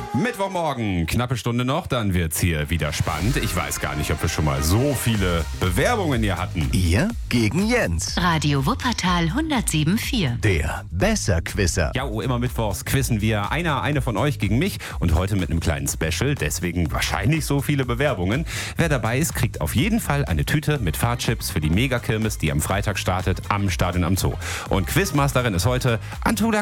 Mittwochmorgen, knappe Stunde noch, dann wird's hier wieder spannend. Ich weiß gar nicht, ob wir schon mal so viele Bewerbungen hier hatten. Ihr gegen Jens. Radio Wuppertal 107.4. Der Besserquisser. Ja, immer mittwochs quizzen wir eine von euch gegen mich und heute mit einem kleinen Special, deswegen wahrscheinlich so viele Bewerbungen. Wer dabei ist, kriegt auf jeden Fall eine Tüte mit Fahrchips für die Megakirmes, die am Freitag startet am Stadion am Zoo. Und Quizmasterin ist heute Antula